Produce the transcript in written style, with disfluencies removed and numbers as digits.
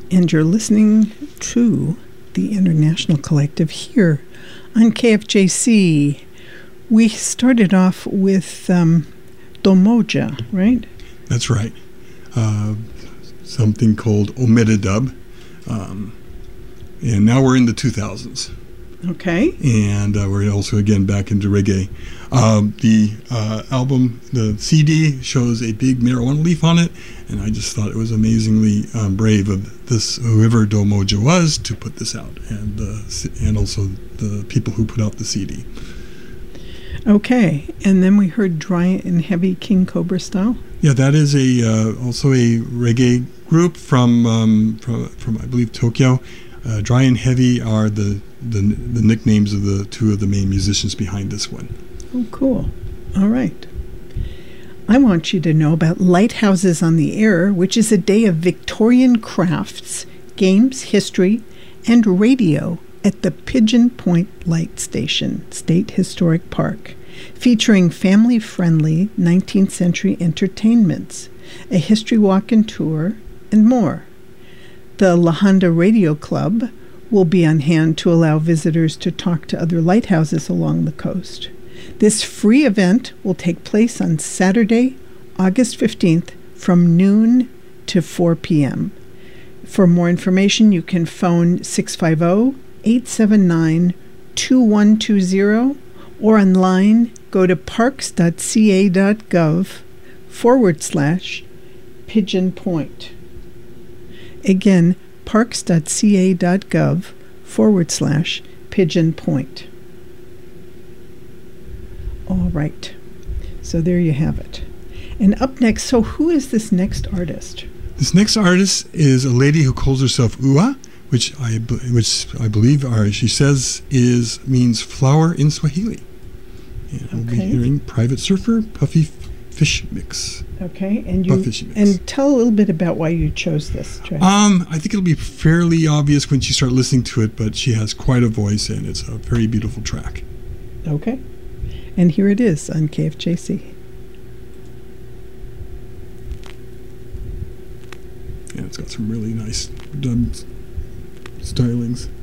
And you're listening to the International Collective here on KFJC. We started off with Domoja, right? That's right. Something called Omedadub. And now we're in the 2000s. Okay. And we're also, again, back into reggae. The album, the CD, shows a big marijuana leaf on it, and I just thought it was amazingly brave of this, whoever Domoja was, to put this out, and also the people who put out the CD. Okay, and then we heard Dry and Heavy King Cobra Style. Yeah, that is also a reggae group from I believe Tokyo. Dry and Heavy are the nicknames of the two of the main musicians behind this one. Oh, cool. All right. I want you to know about Lighthouses on the Air, which is a day of Victorian crafts, games, history, and radio at the Pigeon Point Light Station, State Historic Park, featuring family-friendly 19th century entertainments, a history walk and tour, and more. The La Honda Radio Club will be on hand to allow visitors to talk to other lighthouses along the coast. This free event will take place on Saturday, August 15th from noon to 4 p.m. For more information, you can phone 650-879-2120 or online go to parks.ca.gov/Pigeon Point. Again, parks.ca.gov/Pigeon Point. All right. So there you have it. And up next, so who is this next artist? This next artist is a lady who calls herself Ua, which I believe she says means flower in Swahili. And we'll be hearing Private Surfer, Puffy Fish Mix. Okay, and tell a little bit about why you chose this track. I think it'll be fairly obvious when you start listening to it, but she has quite a voice, and it's a very beautiful track. Okay, and here it is on KFJC. Yeah, it's got some really nice dubbed stylings.